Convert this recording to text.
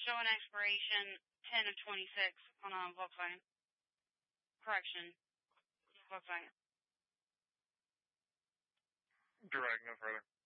showing expiration 10 of 26 on a Volkswagen. Correction. Volkswagen. Direct, no further.